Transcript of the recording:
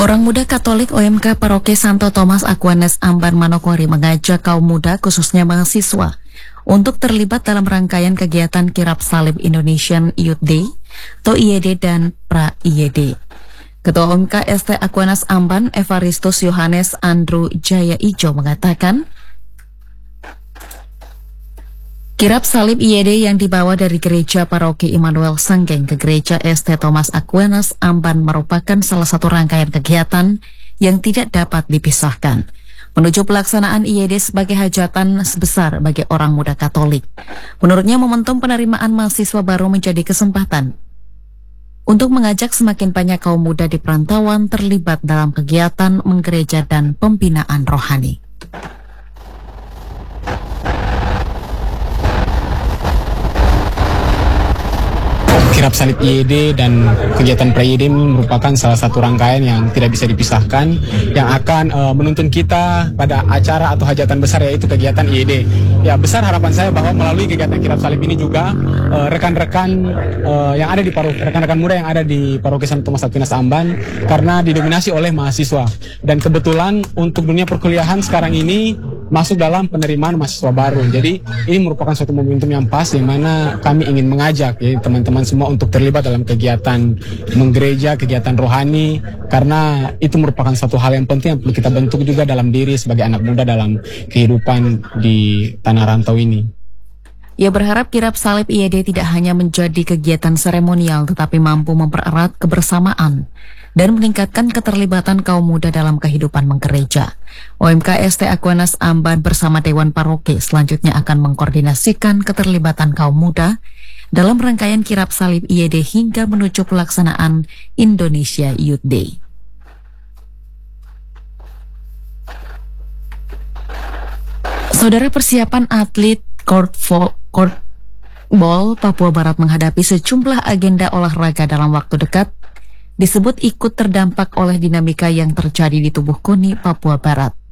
Orang Muda Katolik OMK Paroki Santo Thomas Aquinas Amban Manokwari mengajak kaum muda khususnya mahasiswa untuk terlibat dalam rangkaian kegiatan Kirap Salib Indonesian Youth Day atau IYD dan Pra-IYD. Ketua OMK ST Aquinas Amban Evaristus Yohanes Andrew Jaya Ijo mengatakan, Kirap Salib IYD yang dibawa dari Gereja Paroki Immanuel Sanggeng ke Gereja ST Thomas Aquinas Amban merupakan salah satu rangkaian kegiatan yang tidak dapat dipisahkan menuju pelaksanaan IYD sebagai hajatan sebesar bagi orang muda Katolik. Menurutnya, momentum penerimaan mahasiswa baru menjadi kesempatan untuk mengajak semakin banyak kaum muda di perantauan terlibat dalam kegiatan menggereja dan pembinaan rohani. Kirap Salib IYD dan kegiatan Pra-IYD merupakan salah satu rangkaian yang tidak bisa dipisahkan yang akan menuntun kita pada acara atau hajatan besar, yaitu kegiatan IYD. Ya, besar harapan saya bahwa melalui kegiatan Kirap Salib ini juga rekan-rekan yang ada di rekan-rekan muda yang ada di Paroki Santo Thomas Aquinas Amban, karena didominasi oleh mahasiswa, dan kebetulan untuk dunia perkuliahan sekarang ini masuk dalam penerimaan mahasiswa baru. Jadi ini merupakan suatu momentum yang pas di mana kami ingin mengajak teman-teman semua untuk terlibat dalam kegiatan menggereja, kegiatan rohani, karena itu merupakan satu hal yang penting yang perlu kita bentuk juga dalam diri sebagai anak muda dalam kehidupan di tanah rantau ini. Ia berharap Kirap Salib IYD tidak hanya menjadi kegiatan seremonial tetapi mampu mempererat kebersamaan dan meningkatkan keterlibatan kaum muda dalam kehidupan menggereja. OMK ST Aquinas Amban bersama Dewan Paroki selanjutnya akan mengkoordinasikan keterlibatan kaum muda dalam rangkaian Kirap Salib IYD hingga menuju pelaksanaan Indonesia Youth Day. Saudara, persiapan atlet korfball Papua Barat menghadapi sejumlah agenda olahraga dalam waktu dekat disebut ikut terdampak oleh dinamika yang terjadi di tubuh KONI Papua Barat.